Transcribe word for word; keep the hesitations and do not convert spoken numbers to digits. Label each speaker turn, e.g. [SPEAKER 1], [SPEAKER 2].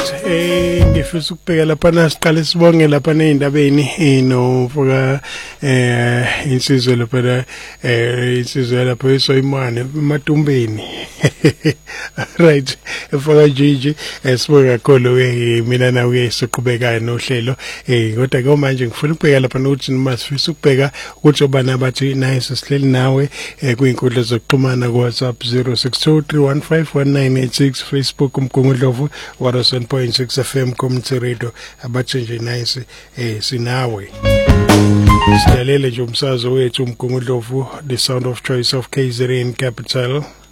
[SPEAKER 1] Right, eh ngifisa ukubheka lapha nasiqale sibonge lapha neindabeni ino fuka eh insizwe lapha eh insizwe lapha esoyimane ematumbeni. Right, fuka Gigi esibonga kakhulu we mina nawe siqhubeka nohlelo eh kodwa ke manje ngifuna ukubheka lapha nokuthi noma sifisa ukubheka ukuthi obana bathi nice sihleli nawe kuyinkundla zokuxhumana ku WhatsApp zero six two three one five one nine eight six, Facebook umgungundlovu one oh seven point six F M Community Radio abathi nje nice eh sinawe silalele nje umsakazo wethu umgungundlovu, the sound of choice of K Z N Capital.